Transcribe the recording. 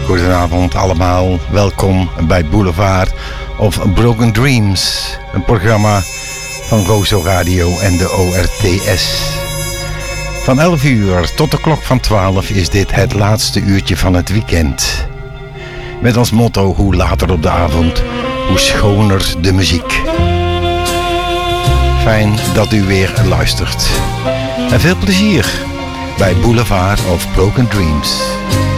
Goedenavond allemaal, welkom bij Boulevard of Broken Dreams, een programma van Gozo Radio en de ORTS. Van 11 uur tot de klok van 12 is dit het laatste uurtje van het weekend. Met als motto, hoe later op de avond, hoe schoner de muziek. Fijn dat u weer luistert. En veel plezier bij Boulevard of Broken Dreams.